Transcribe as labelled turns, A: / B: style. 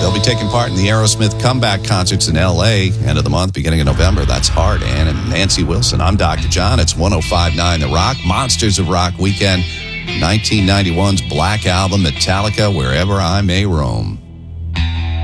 A: They'll be taking part in the Aerosmith comeback concerts in L.A. end of the month, beginning of November. That's Hard Ann and Nancy Wilson. I'm Dr. John. It's 105.9 The Rock, Monsters of Rock Weekend, 1991's Black Album, Metallica, Wherever I May Roam.